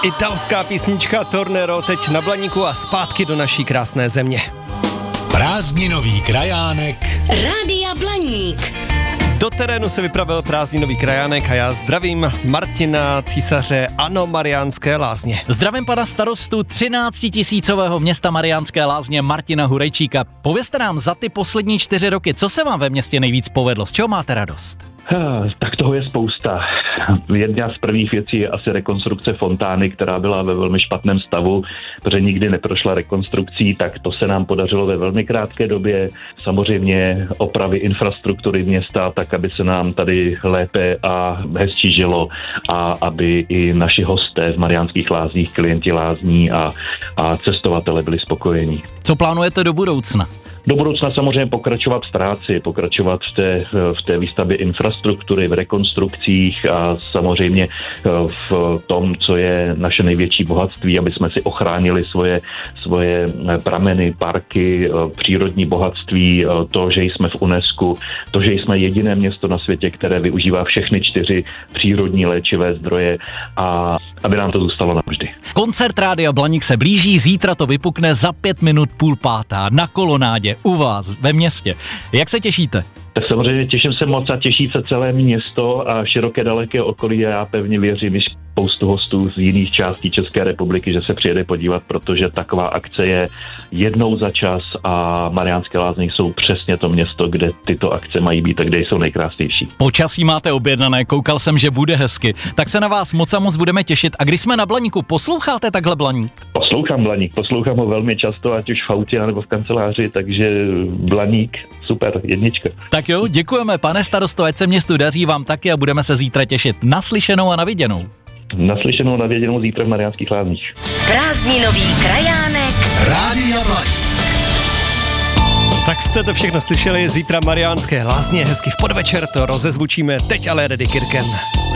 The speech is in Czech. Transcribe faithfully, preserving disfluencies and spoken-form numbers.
Italská písnička Tornero teď na Blaníku a zpátky do naší krásné země. Prázdninový krajánek Rádia Blaník. Do terénu se vypravil prázdninový krajánek a já zdravím Martina Císaře, ano, Mariánské Lázně. Zdravím pana starostu třináctitisícového města Mariánské Lázně Martina Hurejčíka. Povězte nám za ty poslední čtyři roky, co se vám ve městě nejvíc povedlo, z čeho máte radost? Tak toho je spousta. Jedna z prvních věcí je asi rekonstrukce fontány, která byla ve velmi špatném stavu, protože nikdy neprošla rekonstrukcí, tak to se nám podařilo ve velmi krátké době. Samozřejmě opravy infrastruktury města, tak aby se nám tady lépe a hezčí žilo a aby i naši hosté v Mariánských Lázních, klienti lázní a, a cestovatele byli spokojení. Co plánujete do budoucna? Do budoucna samozřejmě pokračovat v práci, pokračovat v té, v té výstavbě infrastruktury, v rekonstrukcích a samozřejmě v tom, co je naše největší bohatství, aby jsme si ochránili svoje, svoje prameny, parky, přírodní bohatství, to, že jsme v UNESCO, to, že jsme jediné město na světě, které využívá všechny čtyři přírodní léčivé zdroje a aby nám to zůstalo navždy. Koncert Rádia Blaník se blíží, zítra to vypukne za pět minut půl pátá na kolonádě u vás ve městě. Jak se těšíte? Tak samozřejmě těším se moc a těší se celé město a široké daleké okolí a já pevně věřím, že spoustu hostů z jiných částí České republiky, že se přijede podívat, protože taková akce je jednou za čas a Mariánské Lázně jsou přesně to město, kde tyto akce mají být a kde jsou nejkrásnější. Počasí máte objednané, koukal jsem, že bude hezky. Tak se na vás moc a moc budeme těšit. A když jsme na Blaníku, posloucháte takhle Blaník? Poslouchám Blaník, poslouchám ho velmi často, ať už v autě nebo v kanceláři, takže Blaník, super, jednička. Tak jo, děkujeme, pane starosto, ať se městu daří vám taky a budeme se zítra těšit. Naslyšenou a naviděnou. Naslyšenou, navěděnou zítra v Mariánských Lázních. Prázdninový krajánek Rádia Blaník. Tak jste to všechno slyšeli, zítra Mariánské Lázně, hezky v podvečer to rozezvučíme, teď ale Reddy Kirken.